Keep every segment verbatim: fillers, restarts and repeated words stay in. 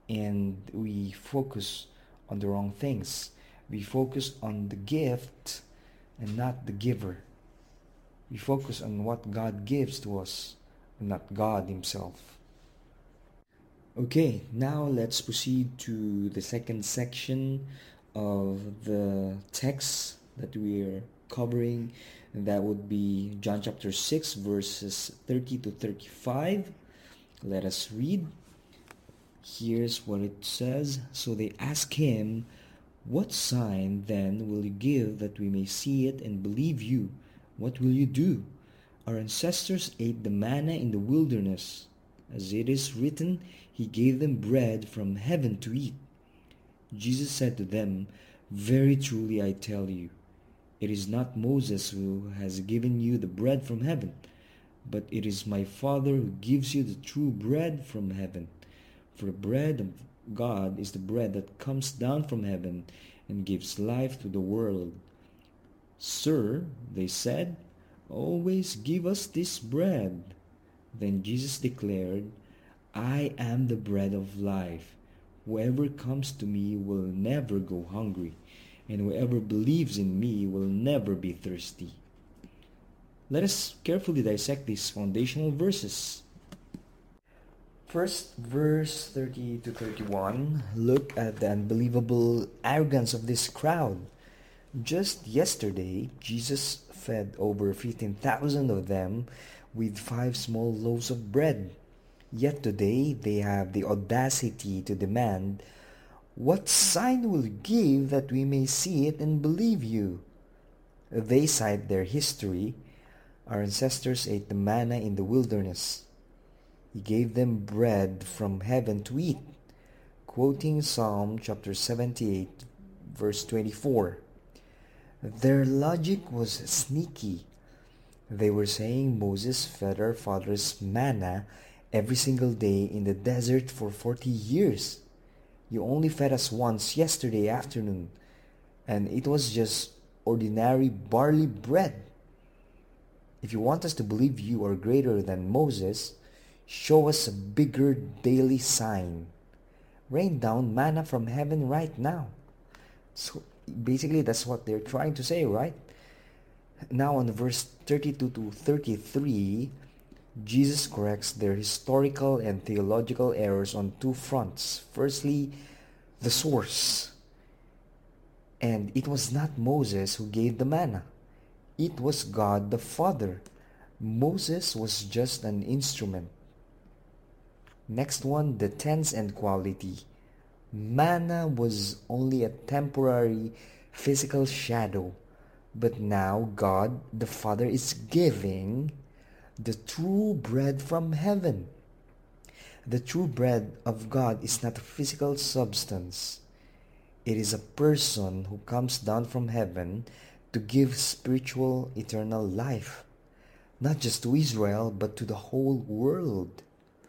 and we focus on the wrong things. We focus on the gift and not the giver. We focus on what God gives to us and not God Himself. Okay, now let's proceed to the second section of the text that we're covering, and that would be John chapter six, verses thirty to thirty-five. Let us read. Here's what it says. So they ask him, "What sign then will you give that we may see it and believe you? What will you do? Our ancestors ate the manna in the wilderness. As it is written, He gave them bread from heaven to eat." Jesus said to them, "Very truly I tell you, it is not Moses who has given you the bread from heaven, but it is my Father who gives you the true bread from heaven. For the bread of God is the bread that comes down from heaven and gives life to the world." "Sir," they said, "always give us this bread." Then Jesus declared, "I am the bread of life. Whoever comes to me will never go hungry, and whoever believes in me will never be thirsty." Let us carefully dissect these foundational verses. First, verse thirty to thirty-one, look at the unbelievable arrogance of this crowd. Just yesterday, Jesus fed over fifteen thousand of them with five small loaves of bread. Yet today, they have the audacity to demand, "What sign will you give that we may see it and believe you?" They cite their history. Our ancestors ate the manna in the wilderness. He gave them bread from heaven to eat, quoting Psalm chapter seventy-eight, verse twenty-four. Their logic was sneaky. They were saying Moses fed our fathers manna every single day in the desert for forty years. You only fed us once yesterday afternoon, and it was just ordinary barley bread. If you want us to believe you are greater than Moses, show us a bigger daily sign. Rain down manna from heaven right now. So basically, that's what they're trying to say, right? Now on verse thirty-two to thirty-three, Jesus corrects their historical and theological errors on two fronts. Firstly, the source. And it was not Moses who gave the manna. It was God the Father. Moses was just an instrument. Next one, the tense and quality. Manna was only a temporary physical shadow, but now God the Father is giving the true bread from heaven. The true bread of God is not a physical substance. It is a person who comes down from heaven to give spiritual eternal life, not just to Israel, but to the whole world.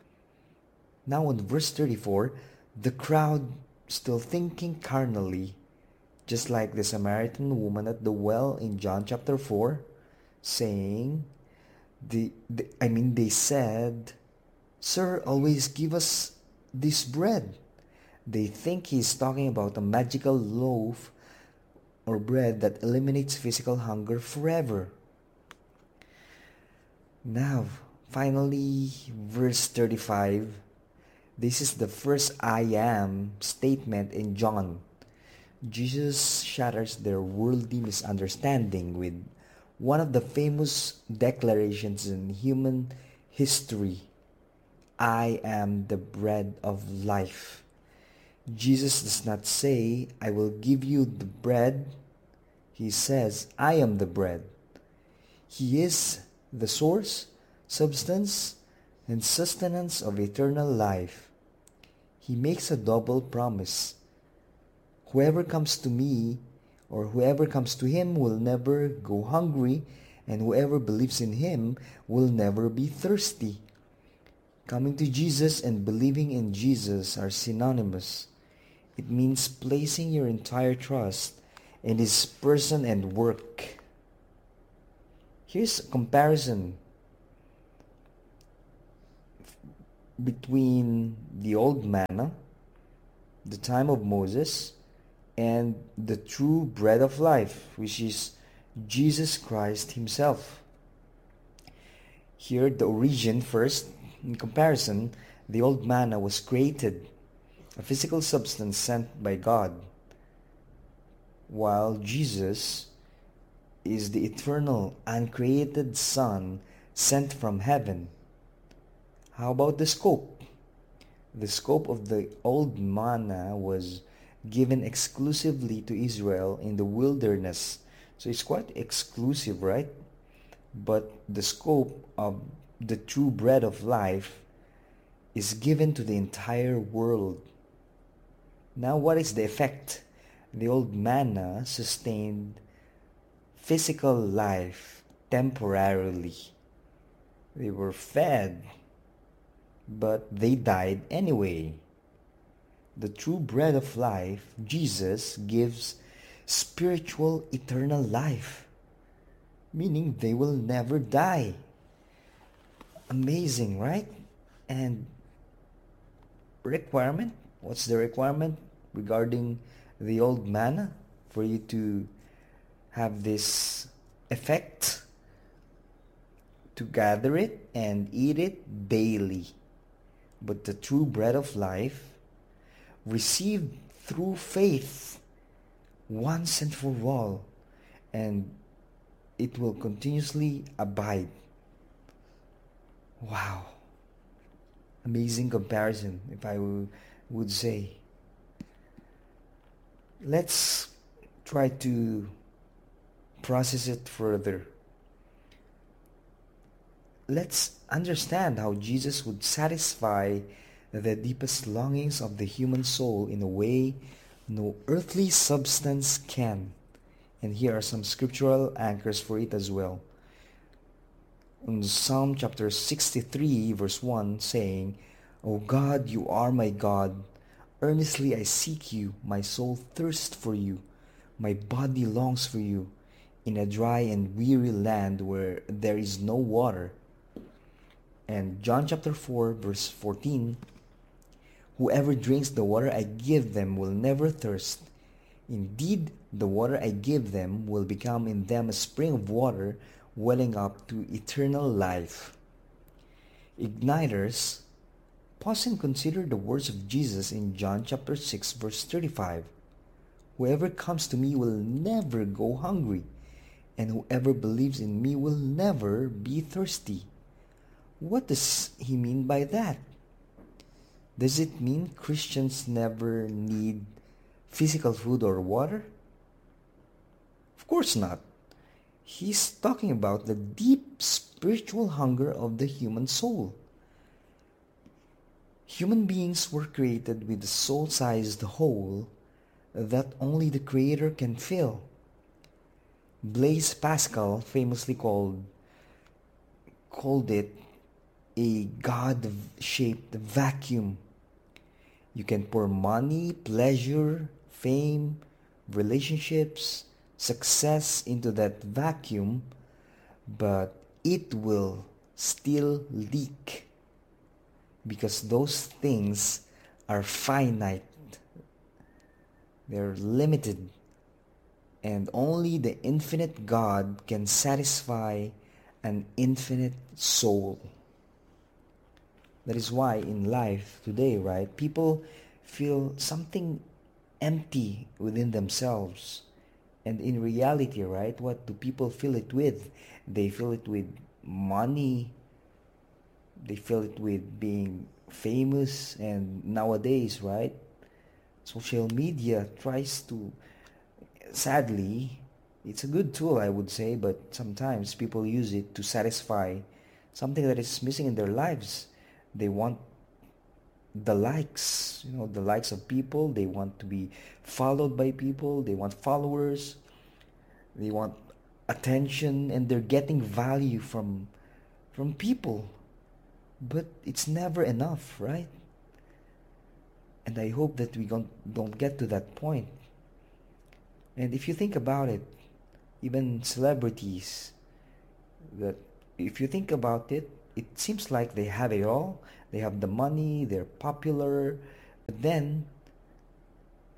Now in verse thirty-four, the crowd still thinking carnally, just like the Samaritan woman at the well in John chapter four, saying, the, the I mean they said, "Sir, always give us this bread." They think he's talking about a magical loaf or bread that eliminates physical hunger forever. Now, finally, verse thirty-five. This is the first "I am" statement in John. Jesus shatters their worldly misunderstanding with one of the famous declarations in human history. "I am the bread of life." Jesus does not say, "I will give you the bread." He says, "I am the bread." He is the source, substance, and sustenance of eternal life. He makes a double promise. Whoever comes to me, or whoever comes to him, will never go hungry, and whoever believes in him will never be thirsty. Coming to Jesus and believing in Jesus are synonymous. It means placing your entire trust in His person and work. Here's a comparison between the old manna the time of Moses, and the true bread of life, which is Jesus Christ himself. Here, the origin first. In comparison, the old manna was created, a physical substance sent by God, while Jesus is the eternal, uncreated Son sent from heaven. How about the scope? The scope of the old manna was given exclusively to Israel in the wilderness. So it's quite exclusive, right? But the scope of the true bread of life is given to the entire world. Now, what is the effect? The old manna sustained physical life temporarily. They were fed, but they died anyway. The true bread of life, Jesus, gives spiritual eternal life, meaning they will never die. Amazing, right? And requirement? What's the requirement regarding the old manna for you to have this effect? To gather it and eat it daily. But the true bread of life, received through faith once and for all, and it will continuously abide. Wow. Amazing comparison, if I w- would say. Let's try to process it further. Let's understand how Jesus would satisfy the deepest longings of the human soul in a way no earthly substance can. And here are some scriptural anchors for it as well. In Psalm chapter sixty-three, verse one, saying, O God, you are my God. Earnestly I seek you. My soul thirsts for you. My body longs for you in a dry and weary land where there is no water. And John chapter four, verse fourteen, whoever drinks the water I give them will never thirst. Indeed, the water I give them will become in them a spring of water welling up to eternal life. Igniters, pause and consider the words of Jesus in John chapter six, verse thirty-five. Whoever comes to me will never go hungry, and whoever believes in me will never be thirsty. What does he mean by that? Does it mean Christians never need physical food or water? Of course not. He's talking about the deep spiritual hunger of the human soul. Human beings were created with a soul-sized hole that only the Creator can fill. Blaise Pascal famously called called it a God-shaped vacuum. You can pour money, pleasure, fame, relationships, success into that vacuum, but it will still leak because those things are finite. They're limited, and only the infinite God can satisfy an infinite soul. That is why in life today, right, people feel something empty within themselves. And in reality, right, what do people fill it with? They fill it with money. They fill it with being famous. And nowadays, right, social media tries to, sadly, it's a good tool, I would say, but sometimes people use it to satisfy something that is missing in their lives. They want the likes, you know, the likes of people. They want to be followed by people. They want followers. They want attention, and they're getting value from from people. But it's never enough, right? And I hope that we don't don't get to that point. And if you think about it, even celebrities, that if you think about it, it seems like they have it all. They have the money, they're popular, but then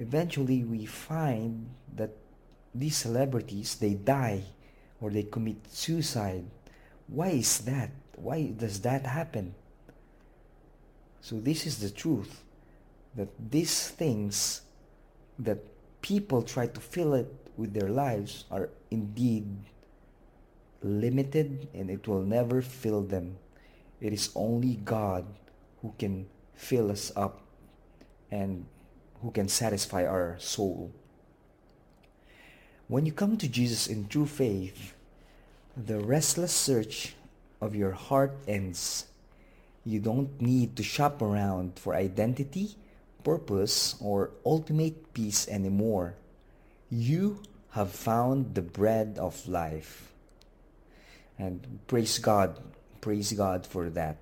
eventually we find that these celebrities, they die or they commit suicide. Why is that? Why does that happen? So this is the truth, that these things that people try to fill it with their lives are indeed limited, and it will never fill them. It is only God who can fill us up and who can satisfy our soul. When you come to Jesus in true faith, the restless search of your heart ends. You don't need to shop around for identity, purpose, or ultimate peace anymore. You have found the bread of life. And praise God, praise God for that.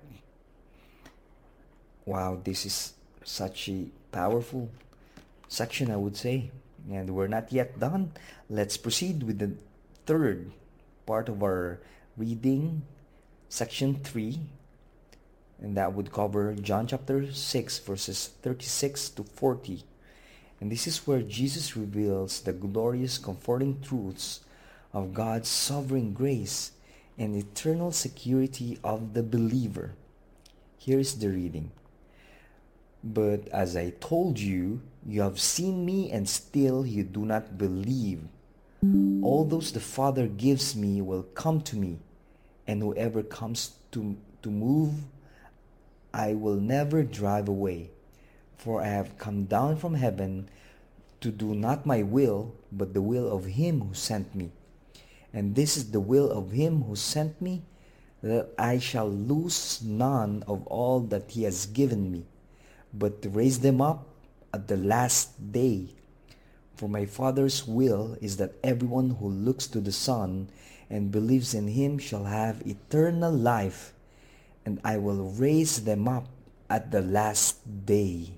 Wow, this is such a powerful section, I would say. And we're not yet done. Let's proceed with the third part of our reading, section three. And that would cover John chapter six, verses thirty-six to forty. And this is where Jesus reveals the glorious, comforting truths of God's sovereign grace and eternal security of the believer. Here is the reading. But as I told you, you have seen me and still you do not believe. All those the Father gives me will come to me, and whoever comes to, to move, I will never drive away. For I have come down from heaven to do not my will, but the will of him who sent me. And this is the will of him who sent me, that I shall lose none of all that he has given me, but to raise them up at the last day. For my Father's will is that everyone who looks to the Son and believes in him shall have eternal life, and I will raise them up at the last day.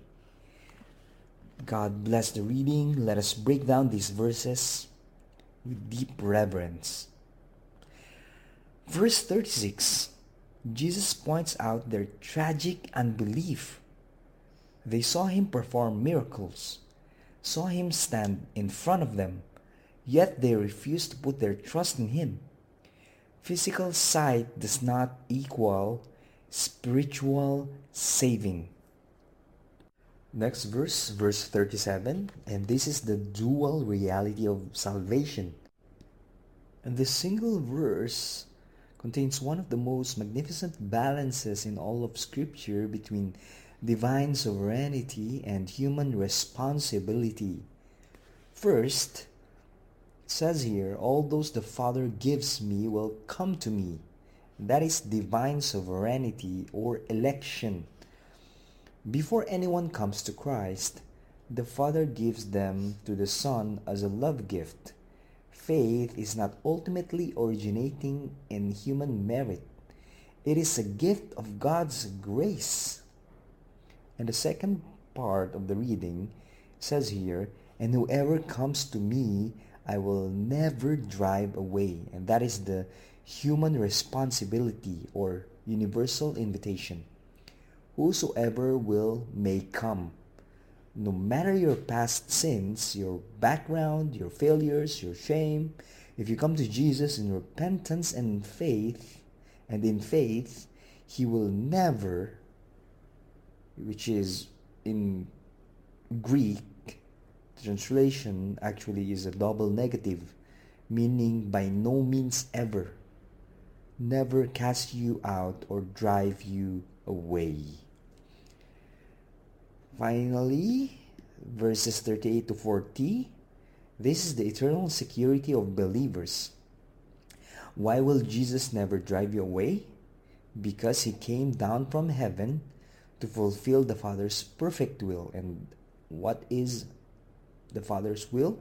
God bless the reading. Let us break down these verses with deep reverence. Verse thirty-six, Jesus points out their tragic unbelief. They saw him perform miracles, saw him stand in front of them, yet they refused to put their trust in him. Physical sight does not equal spiritual saving. Next verse, verse thirty-seven, and this is the dual reality of salvation. And this single verse contains one of the most magnificent balances in all of Scripture between divine sovereignty and human responsibility. First, it says here, all those the Father gives me will come to me. That is divine sovereignty or election. Before anyone comes to Christ, the Father gives them to the Son as a love gift. Faith is not ultimately originating in human merit. It is a gift of God's grace. And the second part of the reading says here, and whoever comes to me, I will never drive away. And that is the human responsibility or universal invitation. Whosoever will may come. No matter your past sins, your background, your failures, your shame, if you come to Jesus in repentance and in faith, and in faith, he will never, which is in Greek, the translation actually is a double negative, meaning by no means ever, never cast you out or drive you away. Finally, verses thirty-eight to forty, this is the eternal security of believers. Why will Jesus never drive you away? Because he came down from heaven to fulfill the Father's perfect will. And what is the Father's will?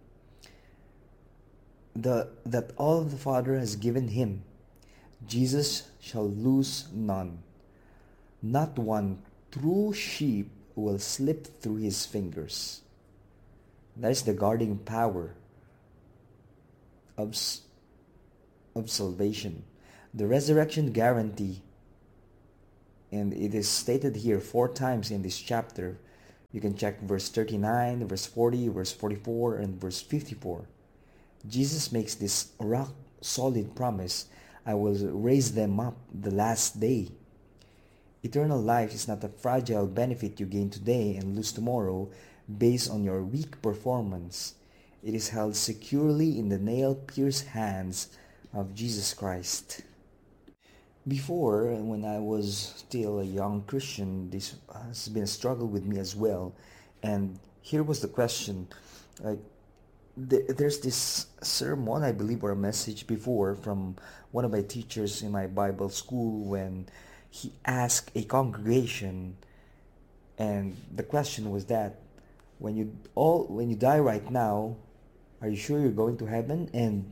The, that all the Father has given him, Jesus shall lose none. Not one true sheep will slip through his fingers. That is the guarding power of, of salvation. The resurrection guarantee, and it is stated here four times in this chapter, You can check verse thirty-nine, verse forty, verse forty-four, and verse fifty-four. Jesus makes this rock solid promise: I will raise them up the last day. Eternal life is not a fragile benefit you gain today and lose tomorrow based on your weak performance. It is held securely in the nail-pierced hands of Jesus Christ. Before, when I was still a young Christian, this has been a struggle with me as well. And here was the question. Like, th- there's this sermon, I believe, or a message before from one of my teachers in my Bible school when he asked a congregation, and the question was that when you all when you die right now, are you sure you're going to heaven? And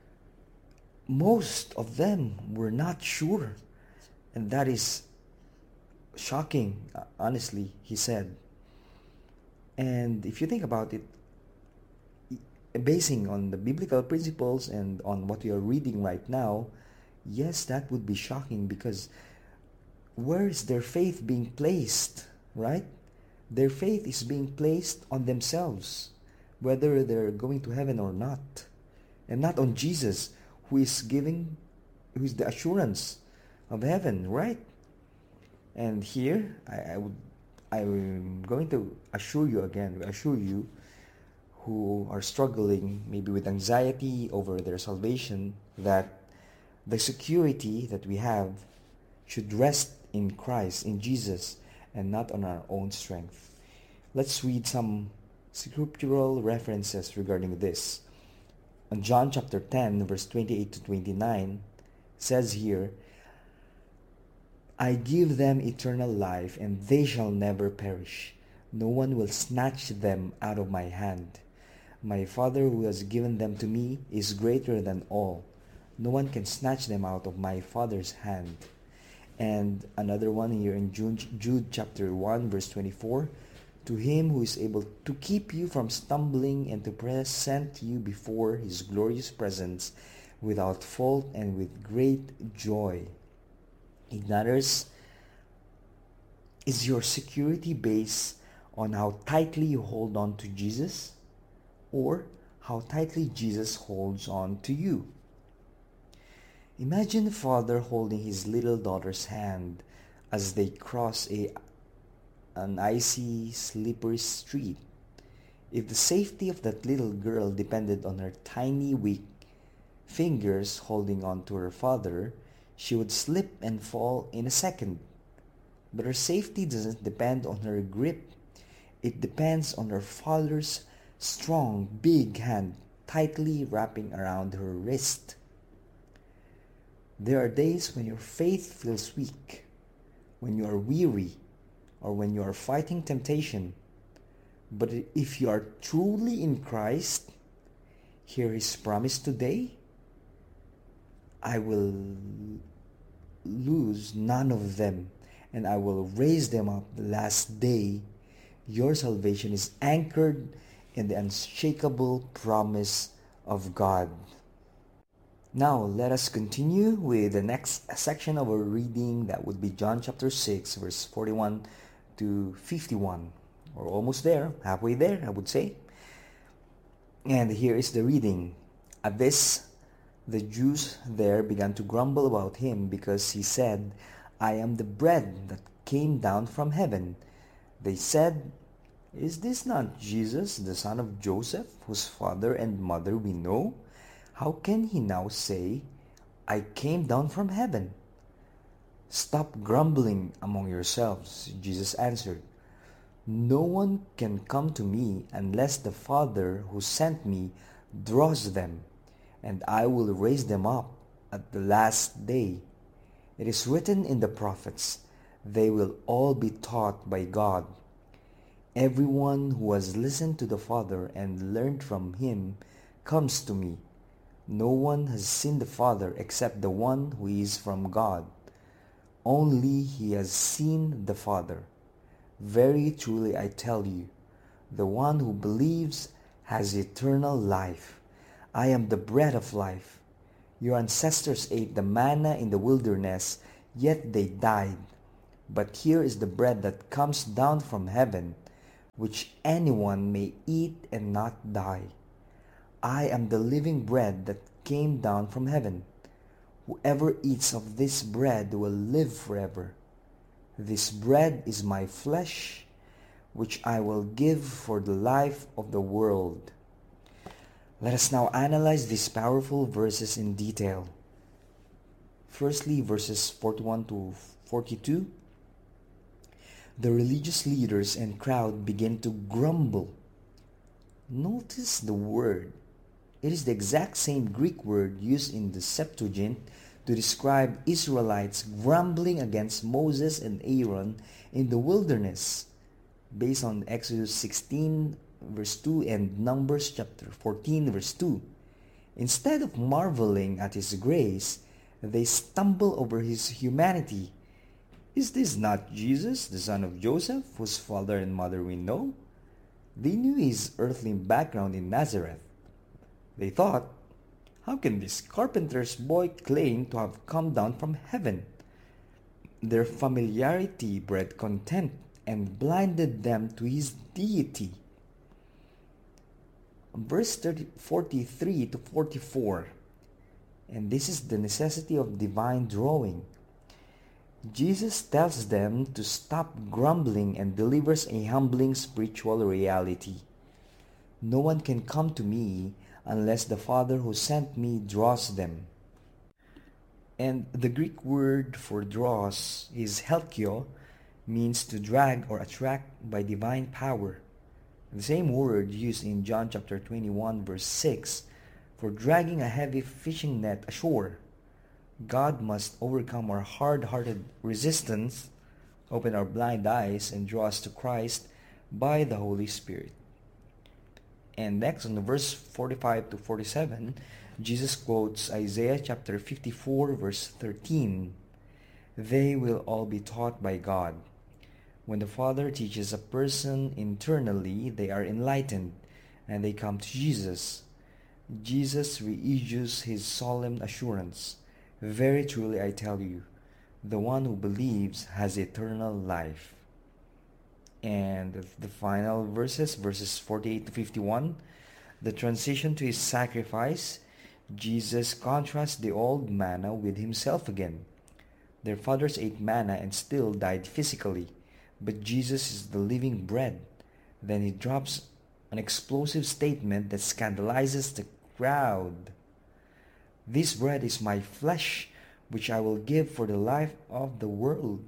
most of them were not sure, and that is shocking, uh, honestly, he said. And if you think about it, basing on the biblical principles and on what we are reading right now, yes, that would be shocking, because where is their faith being placed, right? Their faith is being placed on themselves, whether they're going to heaven or not, and not on Jesus, who is giving, who is the assurance of heaven, right? And here, I, I would, I'm going to assure you again, assure you who are struggling maybe with anxiety over their salvation, that the security that we have should rest in Christ, in Jesus, and not on our own strength. Let's read some scriptural references regarding this. On John chapter ten, verse twenty-eight to twenty-nine, says here, I give them eternal life, and they shall never perish. No one will snatch them out of my hand. My Father who has given them to me is greater than all. No one can snatch them out of my Father's hand. And another one here in Jude, Jude chapter one, verse twenty-four, to him who is able to keep you from stumbling and to present you before his glorious presence without fault and with great joy. Ignorance, is your security based on how tightly you hold on to Jesus, or how tightly Jesus holds on to you? Imagine a father holding his little daughter's hand as they cross a an icy, slippery street. If the safety of that little girl depended on her tiny, weak fingers holding on to her father, she would slip and fall in a second. But her safety doesn't depend on her grip. It depends on her father's strong, big hand tightly wrapping around her wrist. There are days when your faith feels weak, when you are weary, or when you are fighting temptation. But if you are truly in Christ, hear his promise today: I will lose none of them, and I will raise them up the last day. Your salvation is anchored in the unshakable promise of God. Now, let us continue with the next section of our reading. That would be John chapter six, verse forty-one to fifty-one. We're almost there, halfway there, I would say. And here is the reading. At this, the Jews there began to grumble about him because he said, I am the bread that came down from heaven. They said, Is this not Jesus, the son of Joseph, whose father and mother we know? How can he now say, I came down from heaven? Stop grumbling among yourselves, Jesus answered. No one can come to me unless the Father who sent me draws them, and I will raise them up at the last day. It is written in the prophets, they will all be taught by God. Everyone who has listened to the Father and learned from him comes to me. No one has seen the Father except the one who is from God. Only he has seen the Father. Very truly I tell you, the one who believes has eternal life. I am the bread of life. Your ancestors ate the manna in the wilderness, yet they died. But here is the bread that comes down from heaven, which anyone may eat and not die. I am the living bread that came down from heaven. Whoever eats of this bread will live forever. This bread is my flesh, which I will give for the life of the world. Let us now analyze these powerful verses in detail. Firstly, verses forty-one to forty-two. The religious leaders and crowd begin to grumble. Notice the word. It is the exact same Greek word used in the Septuagint to describe Israelites grumbling against Moses and Aaron in the wilderness, based on Exodus sixteen verse two and Numbers chapter fourteen verse two. Instead of marveling at his grace, they stumble over his humanity. Is this not Jesus, the son of Joseph, whose father and mother we know? They knew his earthly background in Nazareth. They thought, how can this carpenter's boy claim to have come down from heaven? Their familiarity bred contempt and blinded them to his deity. Verse forty-three to forty-four, and this is the necessity of divine drawing. Jesus tells them to stop grumbling and delivers a humbling spiritual reality. No one can come to me unless the Father who sent me draws them. And the Greek word for draws is helkio, means to drag or attract by divine power. The same word used in John chapter twenty-one verse six for dragging a heavy fishing net ashore. God must overcome our hard-hearted resistance, open our blind eyes, and draw us to Christ by the Holy Spirit. And next, on the verse forty-five to forty-seven, Jesus quotes Isaiah chapter fifty-four verse thirteen. They will all be taught by God. When the Father teaches a person internally, they are enlightened, and they come to Jesus. Jesus reissues his solemn assurance. Very truly I tell you, the one who believes has eternal life. And the final verses, verses forty-eight to fifty-one, the transition to his sacrifice, Jesus contrasts the old manna with himself again. Their fathers ate manna and still died physically, but Jesus is the living bread. Then he drops an explosive statement that scandalizes the crowd. This bread is my flesh, which I will give for the life of the world.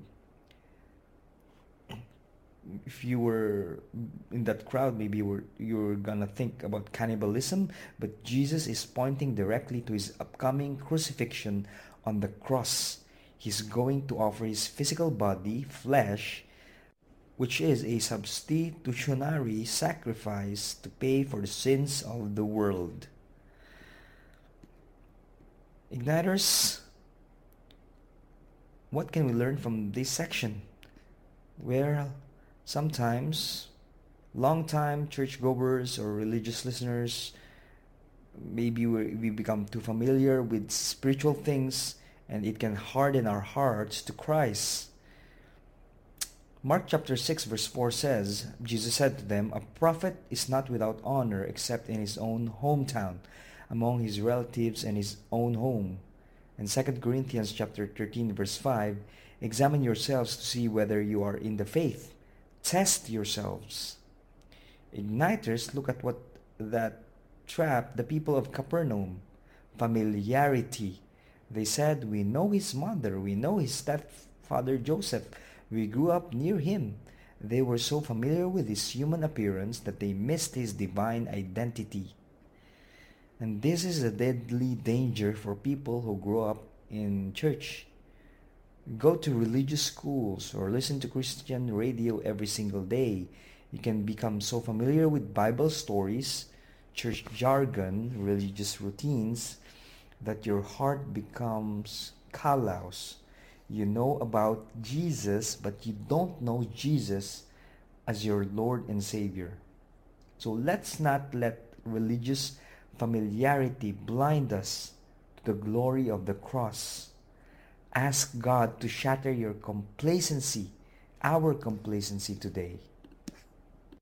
If you were in that crowd, maybe you were, you were gonna think about cannibalism, but Jesus is pointing directly to his upcoming crucifixion on the cross. He's going to offer his physical body, flesh, which is a substitutionary sacrifice to pay for the sins of the world. Igniters, what can we learn from this section? Well, sometimes long-time churchgoers or religious listeners, maybe we we become too familiar with spiritual things and it can harden our hearts to Christ. Mark chapter six verse four says, Jesus said to them, a prophet is not without honor except in his own hometown, among his relatives and his own home. And Second Corinthians chapter thirteen verse five, examine yourselves to see whether you are in the faith. Test yourselves. Igniters, look at what that trapped the people of Capernaum. Familiarity. They said, we know his mother, we know his stepfather Joseph, we grew up near him. They were so familiar with his human appearance that they missed his divine identity. And this is a deadly danger for people who grow up in church. Go to religious schools or listen to Christian radio every single day. You can become so familiar with Bible stories, church jargon, religious routines, that your heart becomes callous. You know about Jesus, but you don't know Jesus as your Lord and Savior. So let's not let religious familiarity blind us to the glory of the cross. Ask God to shatter your complacency, our complacency today.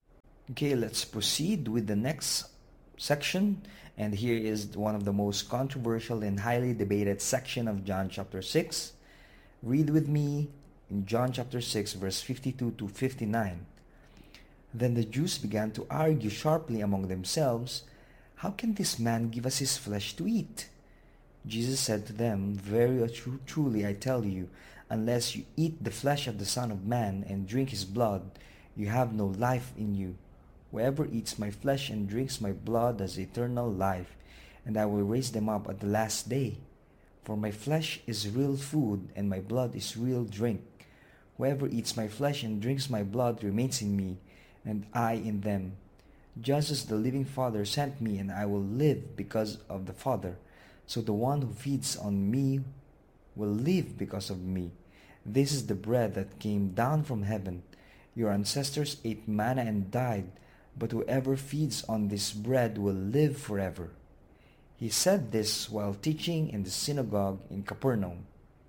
Okay, let's proceed with the next section. And here is one of the most controversial and highly debated section of John chapter six. Read with me in John chapter six, verse fifty-two to fifty-nine. Then the Jews began to argue sharply among themselves, "How can this man give us his flesh to eat?" Jesus said to them, "Very tru- truly I tell you, unless you eat the flesh of the Son of Man and drink his blood, you have no life in you. Whoever eats my flesh and drinks my blood has eternal life, and I will raise them up at the last day. For my flesh is real food, and my blood is real drink. Whoever eats my flesh and drinks my blood remains in me, and I in them. Just as the living Father sent me, and I will live because of the Father, so the one who feeds on me will live because of me. This is the bread that came down from heaven. Your ancestors ate manna and died, but whoever feeds on this bread will live forever." He said this while teaching in the synagogue in Capernaum.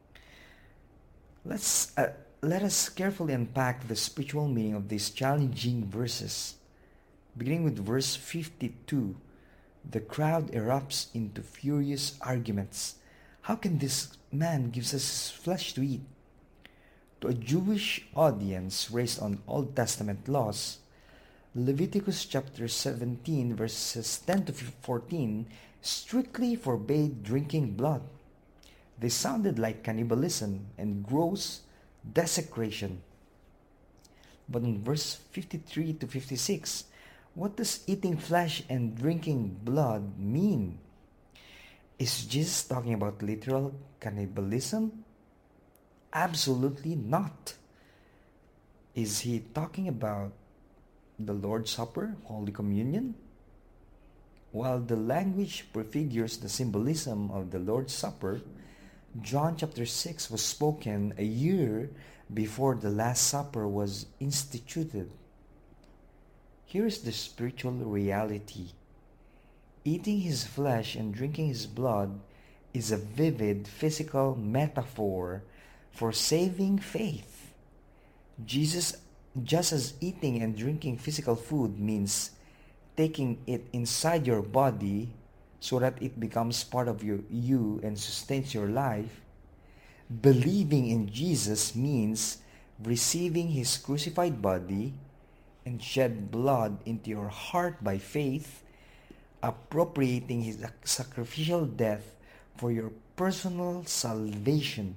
Let's uh, let us carefully unpack the spiritual meaning of these challenging verses. Beginning with verse fifty-two, the crowd erupts into furious arguments. How can this man give us his flesh to eat? To a Jewish audience raised on Old Testament laws, Leviticus chapter seventeen verses ten to fourteen strictly forbade drinking blood. They sounded like cannibalism and gross desecration. But in verse fifty-three to fifty-six, what does eating flesh and drinking blood mean? Is Jesus talking about literal cannibalism? Absolutely not. Is he talking about the Lord's Supper, Holy Communion? While the language prefigures the symbolism of the Lord's Supper, John chapter six was spoken a year before the Last Supper was instituted. Here is the spiritual reality. Eating his flesh and drinking his blood is a vivid physical metaphor for saving faith. Jesus, just as eating and drinking physical food means taking it inside your body so that it becomes part of your, you and sustains your life, believing in Jesus means receiving his crucified body and shed blood into your heart by faith, appropriating his sacrificial death for your personal salvation.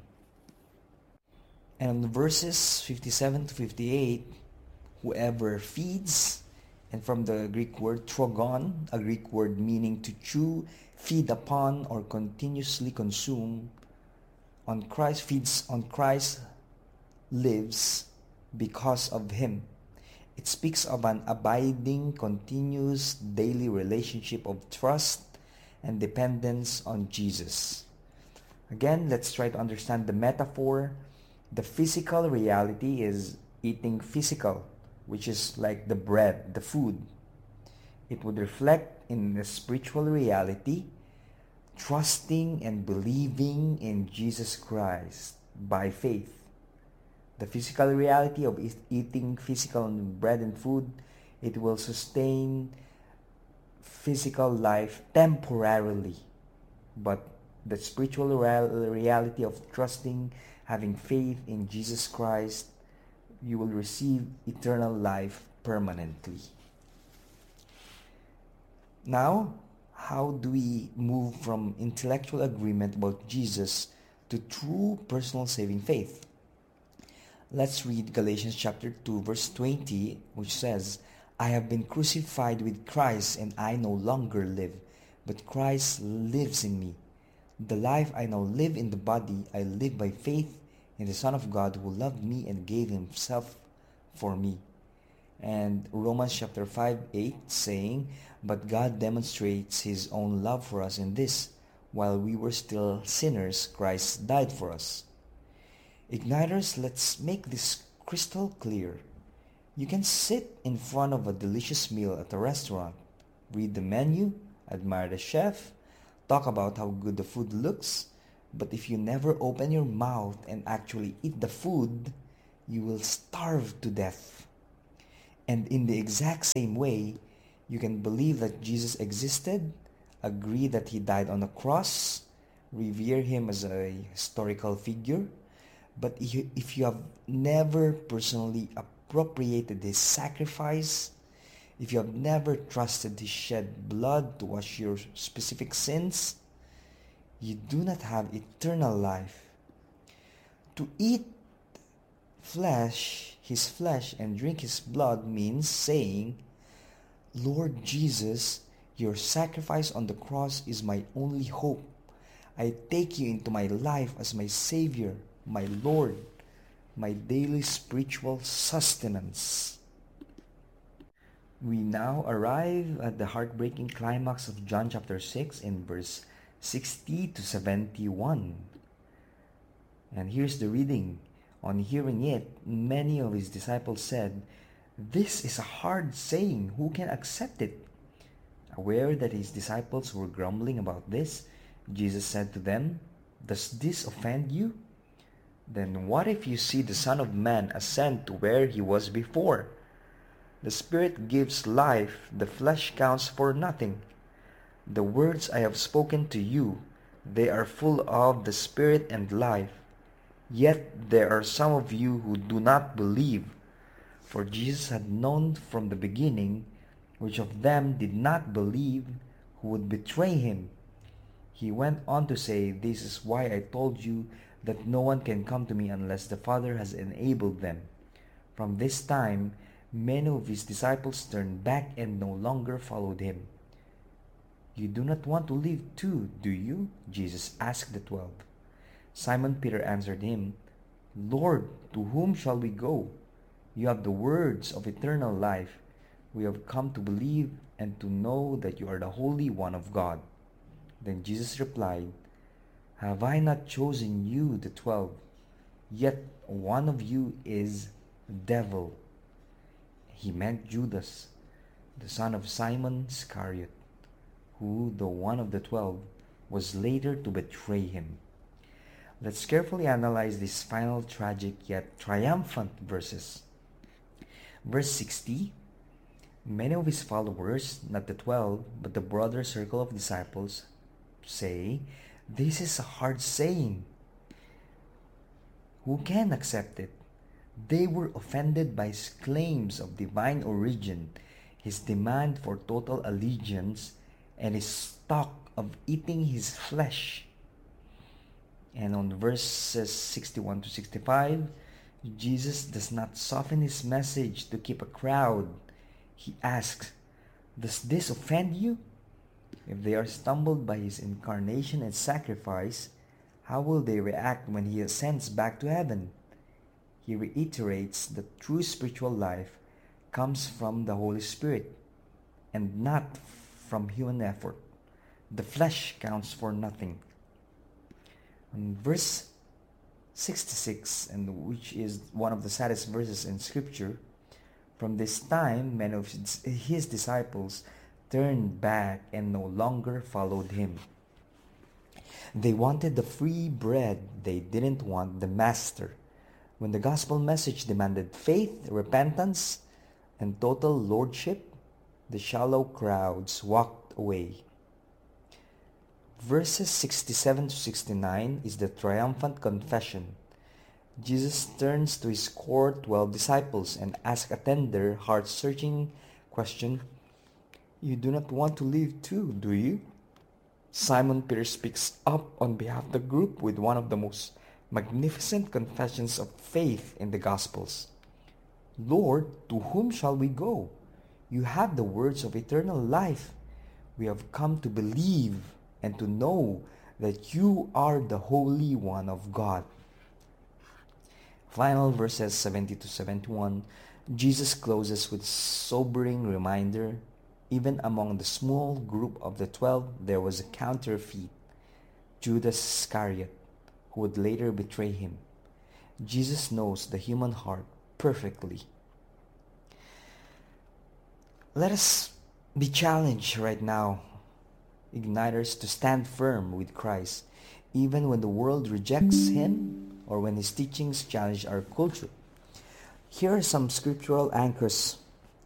And verses fifty-seven to fifty-eight, whoever feeds, and from the Greek word trogon, a Greek word meaning to chew, feed upon, or continuously consume, on Christ, feeds on Christ, lives because of him. It speaks of an abiding, continuous, daily relationship of trust and dependence on Jesus. Again, let's try to understand the metaphor. The physical reality is eating physical, which is like the bread, the food. It would reflect in the spiritual reality, trusting and believing in Jesus Christ by faith. The physical reality of eating physical bread and food, it will sustain physical life temporarily. But the spiritual reality of trusting, having faith in Jesus Christ, you will receive eternal life permanently. Now, how do we move from intellectual agreement about Jesus to true personal saving faith? Let's read Galatians chapter two verse twenty, which says, "I have been crucified with Christ, and I no longer live, but Christ lives in me. The life I now live in the body, I live by faith in the Son of God who loved me and gave himself for me." And Romans chapter five eight saying, "But God demonstrates his own love for us in this, while we were still sinners, Christ died for us." Igniters, let's make this crystal clear. You can sit in front of a delicious meal at a restaurant, read the menu, admire the chef, talk about how good the food looks, but if you never open your mouth and actually eat the food, you will starve to death. And in the exact same way, you can believe that Jesus existed, agree that he died on a cross, revere him as a historical figure, but if you have never personally appropriated his sacrifice, if you have never trusted his shed blood to wash your specific sins, you do not have eternal life. To eat flesh, his flesh, and drink his blood means saying, Lord Jesus, your sacrifice on the cross is my only hope. I take you into my life as my Savior, my Lord, my daily spiritual sustenance. We now arrive at the heartbreaking climax of John chapter six in verse sixty to seventy-one. And here's the reading. On hearing it, many of his disciples said, This is a hard saying. Who can accept it? Aware that his disciples were grumbling about this, Jesus said to them, Does this offend you? Then what if you see the Son of Man ascend to where he was before? The Spirit gives life, the flesh counts for nothing. The words I have spoken to you, they are full of the Spirit and life. Yet there are some of you who do not believe. For Jesus had known from the beginning which of them did not believe who would betray him. He went on to say, This is why I told you that no one can come to me unless the Father has enabled them. From this time, many of his disciples turned back and no longer followed him. You do not want to leave too, do you? Jesus asked the twelve. Simon Peter answered him, Lord, to whom shall we go? You have the words of eternal life. We have come to believe and to know that you are the Holy One of God. Then Jesus replied, Have I not chosen you, the twelve? Yet one of you is the devil. He meant Judas, the son of Simon Iscariot, who, though one of the twelve, was later to betray him. Let's carefully analyze these final tragic yet triumphant verses. Verse sixty, many of his followers, not the twelve, but the broader circle of disciples, say, This is a hard saying. Who can accept it? They were offended by his claims of divine origin, his demand for total allegiance, and his talk of eating his flesh. And on verses sixty-one to sixty-five, Jesus does not soften his message to keep a crowd. He asks, Does this offend you? If they are stumbled by his incarnation and sacrifice, how will they react when he ascends back to heaven? He reiterates that true spiritual life comes from the Holy Spirit and not from human effort. The flesh counts for nothing. In verse sixty-six, and which is one of the saddest verses in Scripture, from this time many of his disciples turned back and no longer followed him. They wanted the free bread, they didn't want the master. When the gospel message demanded faith, repentance, and total lordship, the shallow crowds walked away. Verses sixty-seven to sixty-nine is the triumphant confession. Jesus turns to his core twelve disciples and asks a tender, heart-searching question, You do not want to leave too, do you? Simon Peter speaks up on behalf of the group with one of the most magnificent confessions of faith in the Gospels. Lord, to whom shall we go? You have the words of eternal life. We have come to believe and to know that you are the Holy One of God. Final verses seventy to seventy-one, Jesus closes with sobering reminder, even among the small group of the twelve, there was a counterfeit, Judas Iscariot, who would later betray him. Jesus knows the human heart perfectly. Let us be challenged right now, Igniters, to stand firm with Christ, even when the world rejects him or when his teachings challenge our culture. Here are some scriptural anchors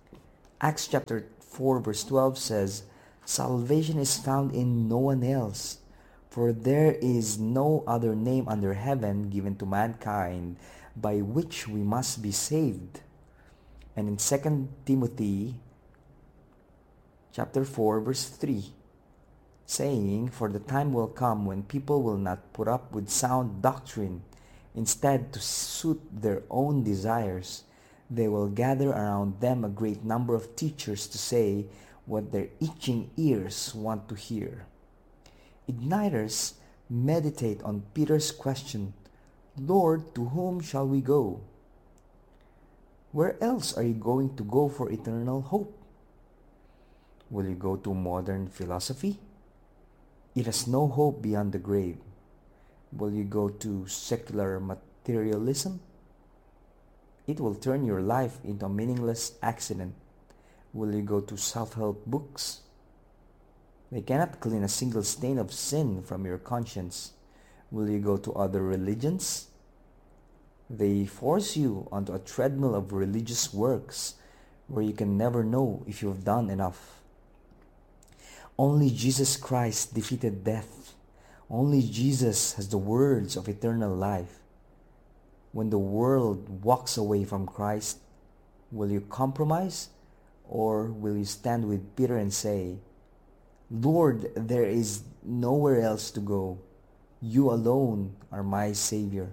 Acts chapter four verse twelve says, "Salvation is found in no one else, for there is no other name under heaven given to mankind by which we must be saved." And in Second Timothy chapter four verse three, saying, "For the time will come when people will not put up with sound doctrine. Instead, to suit their own desires, they will gather around them a great number of teachers to say what their itching ears want to hear." Igniters meditate on Peter's question, "Lord, to whom shall we go?" Where else are you going to go for eternal hope? Will you go to modern philosophy? It has no hope beyond the grave. Will you go to secular materialism? It will turn your life into a meaningless accident. Will you go to self-help books? They cannot clean a single stain of sin from your conscience. Will you go to other religions? They force you onto a treadmill of religious works where you can never know if you have done enough. Only Jesus Christ defeated death. Only Jesus has the words of eternal life. When the world walks away from Christ, will you compromise, or will you stand with Peter and say, "Lord, there is nowhere else to go. You alone are my Savior"?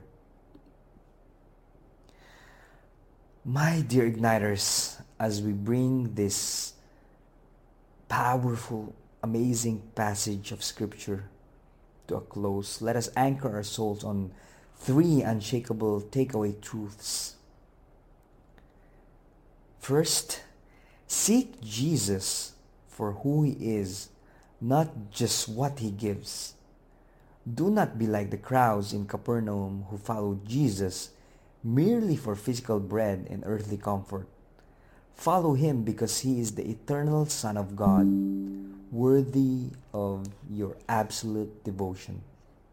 My dear Igniters, as we bring this powerful, amazing passage of Scripture to a close, let us anchor our souls on three unshakable takeaway truths. First, seek Jesus for who He is, not just what He gives. Do not be like the crowds in Capernaum who followed Jesus merely for physical bread and earthly comfort. Follow Him because He is the eternal Son of God, worthy of your absolute devotion.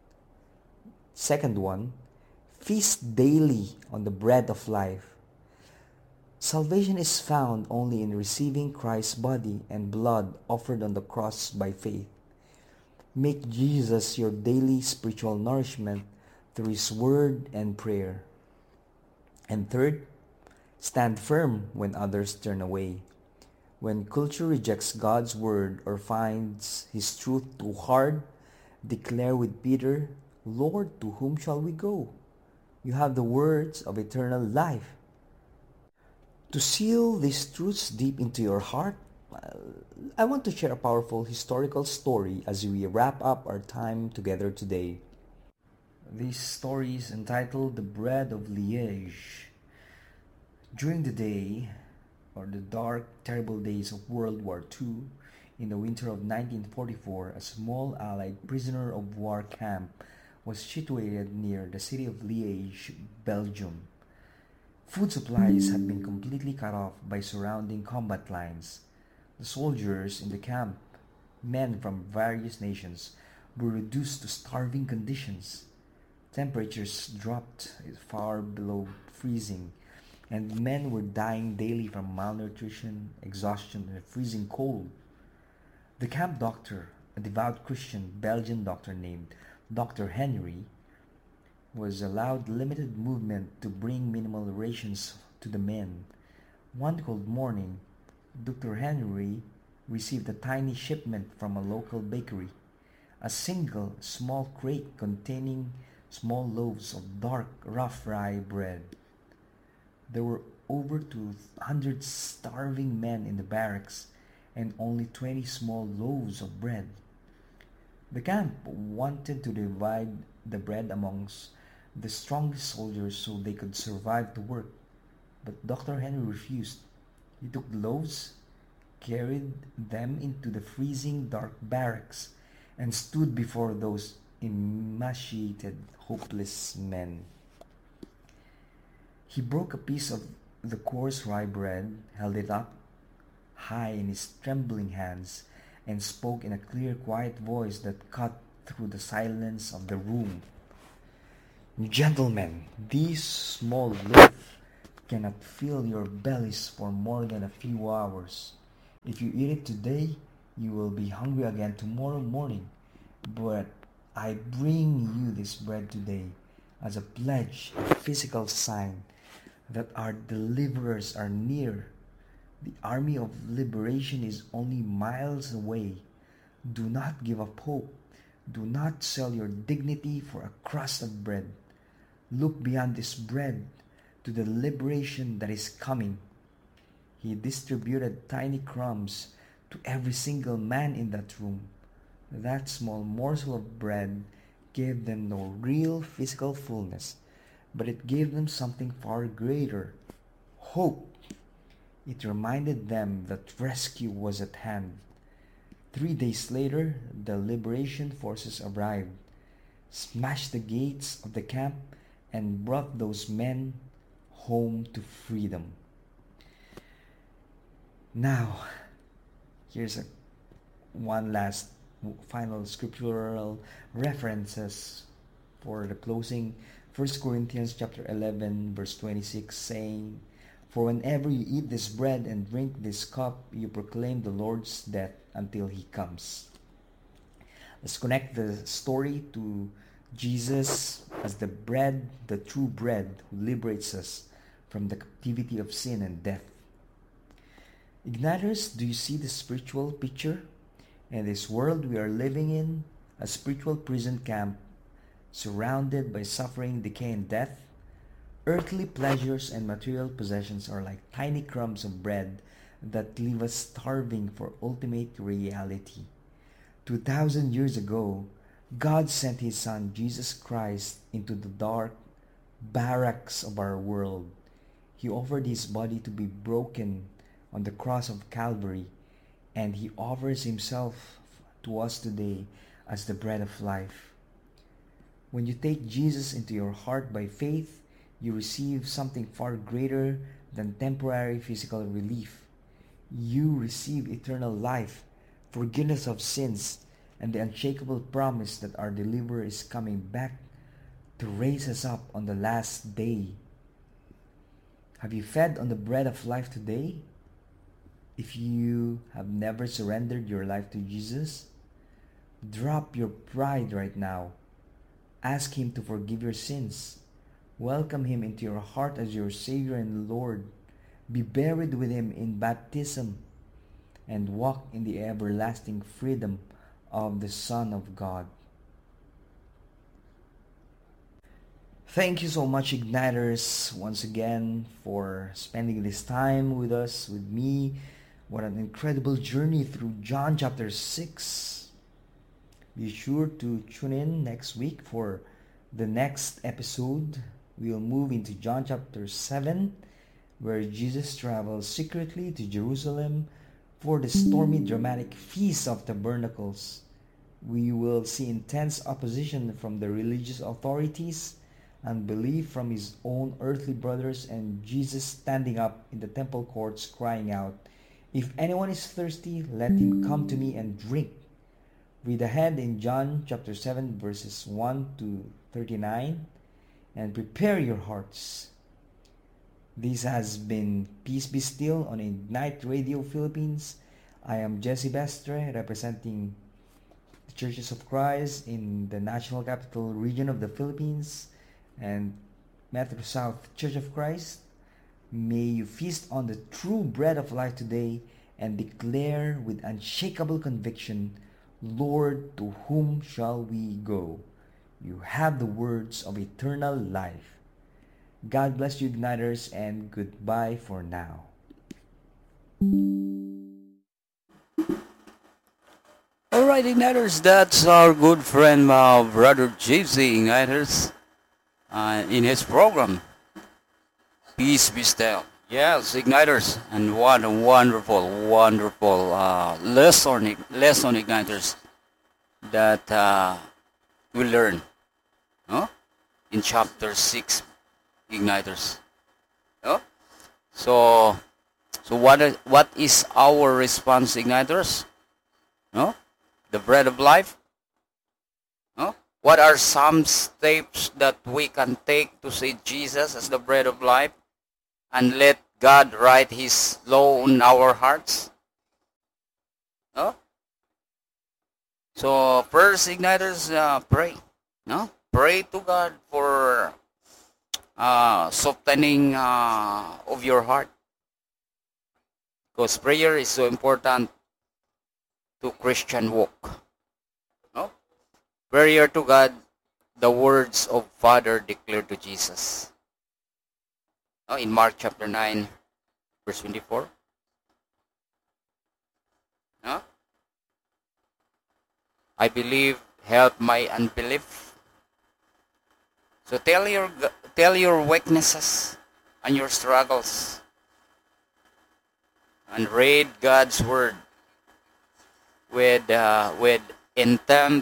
Second one, feast daily on the bread of life. Salvation is found only in receiving Christ's body and blood offered on the cross by faith. Make Jesus your daily spiritual nourishment through His word and prayer. And third, stand firm when others turn away. When culture rejects God's word or finds His truth too hard, declare with Peter, "Lord, to whom shall we go? You have the words of eternal life." To seal these truths deep into your heart, I want to share a powerful historical story as we wrap up our time together today. This story is entitled "The Bread of Liège." During the day, or the dark, terrible days of World War Two, in the winter of nineteen forty-four, a small Allied prisoner of war camp was situated near the city of Liège, Belgium. Food supplies had been completely cut off by surrounding combat lines. The soldiers in the camp, men from various nations, were reduced to starving conditions. Temperatures dropped far below freezing, and men were dying daily from malnutrition, exhaustion, and freezing cold. The camp doctor, a devout Christian Belgian doctor named Doctor Henry, was allowed limited movement to bring minimal rations to the men. One cold morning, Doctor Henry received a tiny shipment from a local bakery, a single small crate containing small loaves of dark, rough rye bread. There were over two hundred starving men in the barracks and only twenty small loaves of bread. The camp wanted to divide the bread amongst the strongest soldiers so they could survive the work, but Doctor Henry refused. He took the loaves, carried them into the freezing dark barracks, and stood before those emaciated, hopeless men. He broke a piece of the coarse rye bread, held it up high in his trembling hands, and spoke in a clear, quiet voice that cut through the silence of the room. "Gentlemen, these small loaves cannot fill your bellies for more than a few hours. If you eat it today, you will be hungry again tomorrow morning. But I bring you this bread today as a pledge, a physical sign that our deliverers are near. The army of liberation is only miles away. Do not give up hope. Do not sell your dignity for a crust of bread. Look beyond this bread to the liberation that is coming. He distributed tiny crumbs to every single man in that room. That small morsel of bread gave them no real physical fullness, but it gave them something far greater, hope. It reminded them that rescue was at hand. Three days later, the liberation forces arrived, smashed the gates of the camp, and brought those men home to freedom. Now, here's a one last final scriptural references for the closing. First Corinthians chapter eleven verse twenty-six saying, "For whenever you eat this bread and drink this cup, you proclaim the Lord's death until He comes." Let's connect the story to Jesus as the bread, the true bread who liberates us from the captivity of sin and death. Igniters, do you see the spiritual picture? In this world we are living in, a spiritual prison camp, surrounded by suffering, decay, and death, earthly pleasures and material possessions are like tiny crumbs of bread that leave us starving for ultimate reality. Two thousand years ago, God sent His Son, Jesus Christ, into the dark barracks of our world. He offered His body to be broken on the cross of Calvary, and He offers Himself to us today as the bread of life. When you take Jesus into your heart by faith, you receive something far greater than temporary physical relief. You receive eternal life, forgiveness of sins, and the unshakable promise that our deliverer is coming back to raise us up on the last day. Have you fed on the bread of life today? If you have never surrendered your life to Jesus, drop your pride right now. Ask Him to forgive your sins. Welcome Him into your heart as your Savior and Lord. Be buried with Him in baptism and walk in the everlasting freedom of the Son of God. Thank you so much, Igniters, once again for spending this time with us, with me. What an incredible journey through John chapter six. Be sure to tune in next week for the next episode. We will move into John chapter seven, where Jesus travels secretly to Jerusalem for the stormy, dramatic Feast of Tabernacles. We will see intense opposition from the religious authorities, unbelief from His own earthly brothers, and Jesus standing up in the temple courts crying out, "If anyone is thirsty, let him come to me and drink." Read ahead in John chapter seven verses one to thirty-nine and prepare your hearts. This has been Peace Be Still on Ignite Radio Philippines. I am Jesse Bestre, representing the Churches of Christ in the National Capital Region of the Philippines and Metro South Church of Christ. May you feast on the true bread of life today and declare with unshakable conviction, "Lord, to whom shall we go? You have the words of eternal life." God bless you, Igniters, and goodbye for now. Alright, Igniters, that's our good friend, uh, Brother J C Igniters, uh, in his program, Peace Be Still. Yes, Igniters, and what a wonderful, wonderful uh, lesson, lesson, Igniters, that uh, we learn huh? in chapter six, Igniters. Huh? So, so what is, what is our response, Igniters? No? The bread of life? No? What are some steps that we can take to see Jesus as the bread of life? and let God write His law on our hearts? No? So first, igniters, uh, pray. No? Pray to God for uh, softening uh, of your heart. Because prayer is so important to Christian walk. No? Prayer to God, the words of Father declared to Jesus. No? In Mark chapter nine, verse twenty-four. No? I believe, help my unbelief. So tell your tell your weaknesses and your struggles, and read God's word with uh, with intent.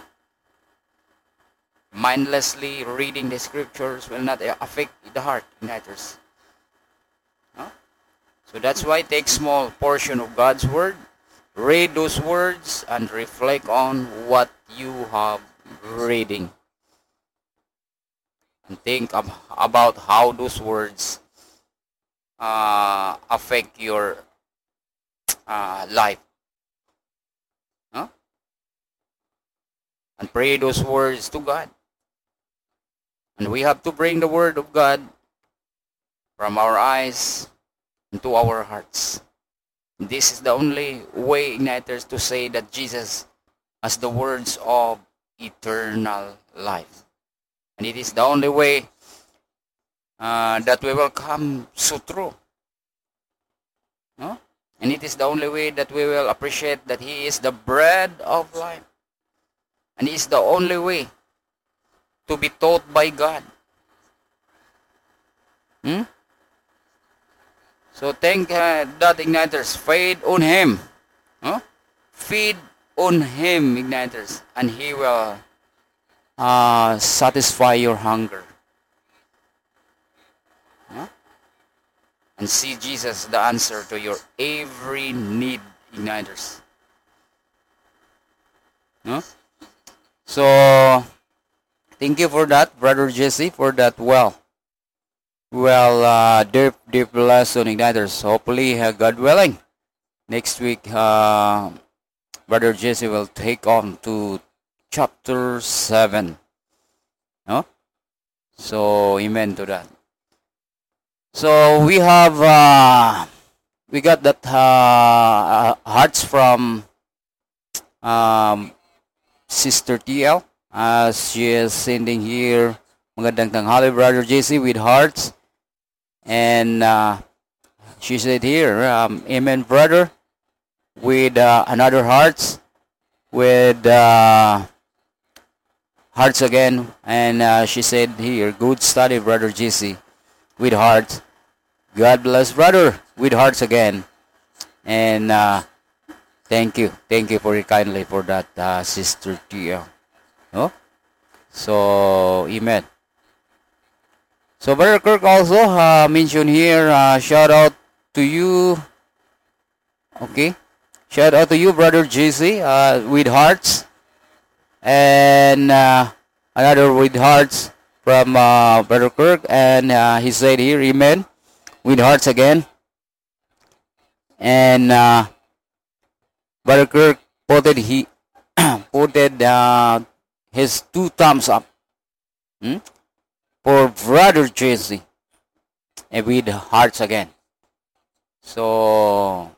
Mindlessly reading the scriptures will not affect the heart, igniters. No? So that's why take small portion of God's word, read those words, and reflect on what you have reading. And think ab- about how those words uh, affect your uh, life. Huh? And pray those words to God. And we have to bring the word of God from our eyes into our hearts. This is the only way, igniters, to say that Jesus has the words of eternal life. And it is the only way uh, that we will come so true. No? And it is the only way that we will appreciate that He is the bread of life. And He is the only way to be taught by God. Hmm? So thank uh, that, igniters. Feed on Him. Huh? Feed on Him, igniters. And He will uh, satisfy your hunger. Huh? And see Jesus the answer to your every need, igniters. Huh? So thank you for that, Brother Jesse, for that well, well, uh, deep, deep lesson, igniters. Hopefully, uh, God willing, next week, uh, Brother Jesse will take on to chapter seven. No? So, amen to that. So, we have, uh, we got that uh, hearts from um, Sister T L. As she is sending here, magandang tanghali, Brother J C, with hearts. And uh, she said here, um, amen, brother, with uh, another hearts, with uh, hearts again. And uh, she said here, good study, Brother J C, with hearts. God bless, brother, with hearts again. And uh, thank you. Thank you for kindly for that, uh, Sister T L. No? So, amen. So, Brother Kirk also uh, mentioned here, uh, shout out to you. Okay. Shout out to you, Brother J C, uh, with hearts. And uh, another with hearts from uh, Brother Kirk. And uh, he said here, amen, with hearts again. And uh, Brother Kirk putted, he, putted uh, his two thumbs up hmm? for Brother Jesse, and with hearts again. So,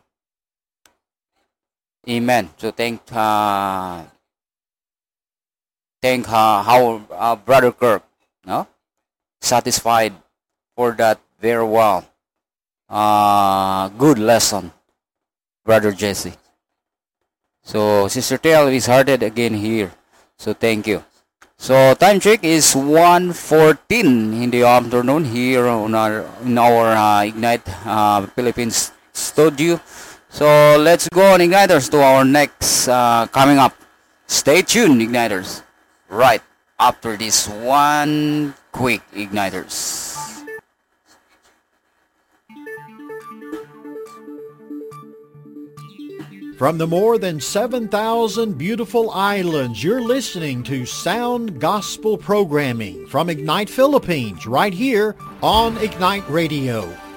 amen. So thank, uh, thank uh, our uh, Brother Kirk, no, satisfied for that very well, uh, good lesson, Brother Jesse. So Sister Tail is hearted again here. So thank you. So time check is one fourteen in the afternoon here on our in our uh, Ignite uh, Philippines studio. So let's go on, Igniters, to our next uh, coming up. Stay tuned, Igniters. Right after this one quick, Igniters. From the more than seven thousand beautiful islands, you're listening to Sound Gospel Programming from Ignite Philippines, right here on Ignite Radio.